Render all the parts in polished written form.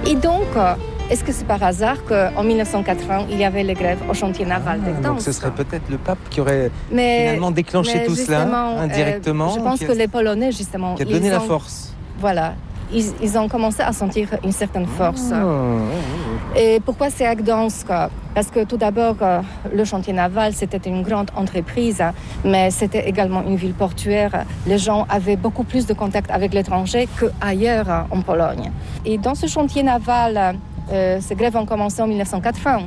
Et donc, est-ce que c'est par hasard qu'en 1980, il y avait les grèves au chantier naval de Gdansk? Donc ce serait peut-être le pape qui aurait finalement déclenché tout cela indirectement. Je pense que les Polonais, justement... Qui a donné la force. Voilà. Ils ont commencé à sentir une certaine force. Et pourquoi c'est à Gdansk? Parce que tout d'abord, le chantier naval, c'était une grande entreprise, mais c'était également une ville portuaire. Les gens avaient beaucoup plus de contact avec l'étranger qu'ailleurs en Pologne. Et dans ce chantier naval, ces grèves ont commencé en 1980.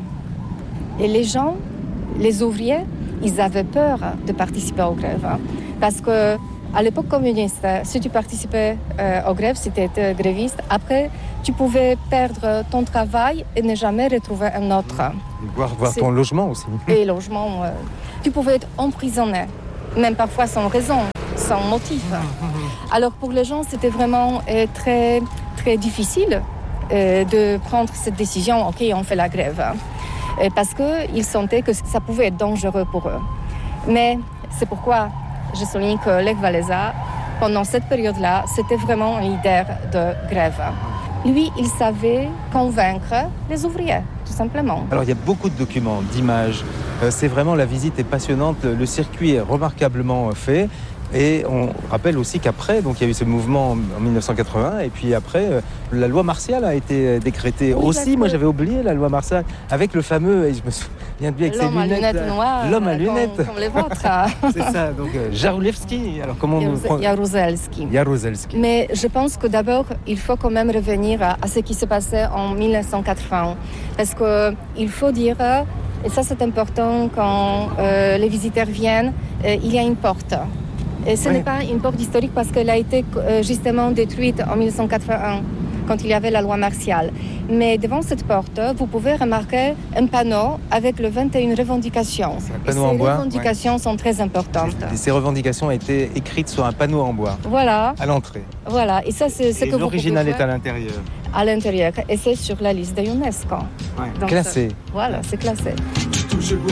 Et les gens, les ouvriers, ils avaient peur de participer aux grèves. Parce que à l'époque communiste, si tu participais aux grèves, si tu étais gréviste, après, tu pouvais perdre ton travail et ne jamais retrouver un autre. Voir ton logement aussi. Et logement, tu pouvais être emprisonné, même parfois sans raison, sans motif. Alors pour les gens, c'était vraiment très, très difficile de prendre cette décision, ok, on fait la grève. Parce qu'ils sentaient que ça pouvait être dangereux pour eux. Mais c'est pourquoi je souligne que Lech Walesa, pendant cette période-là, c'était vraiment un leader de grève. Lui, il savait convaincre les ouvriers, tout simplement. Alors, il y a beaucoup de documents, d'images. C'est vraiment, la visite est passionnante. Le circuit est remarquablement fait. Et on rappelle aussi qu'après, donc il y a eu ce mouvement en 1980, et puis après, la loi martiale a été décrétée aussi. Moi, j'avais oublié la loi martiale, avec le fameux, et je me souviens de lui avec ses lunettes. L'homme à lunettes noires. L'homme à lunettes. Comme les vôtres. C'est ça, donc Jaruzelski. Alors, comment on... Jaruzelski. Mais je pense que d'abord, il faut quand même revenir à ce qui s'est passé en 1980. Parce qu'il faut dire, et ça c'est important quand les visiteurs viennent, il y a une porte. Et ce n'est pas une porte historique parce qu'elle a été justement détruite en 1981, quand il y avait la loi martiale. Mais devant cette porte, vous pouvez remarquer un panneau avec le 21 revendications. Un panneau en bois. Ces revendications sont très importantes. Et ces revendications ont été écrites sur un panneau en bois. Voilà. À l'entrée. Voilà. Et ça, c'est ce que l'original vous pouvez est à l'intérieur. À l'intérieur. Et c'est sur la liste de l'UNESCO. Classé. Voilà, c'est classé.